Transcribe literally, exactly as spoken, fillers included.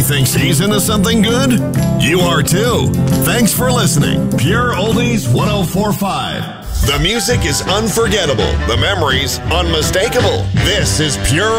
He thinks he's into something good? You are too. Thanks for listening. Pure Oldies one oh four point five. The music is unforgettable. The memories unmistakable. This is Pure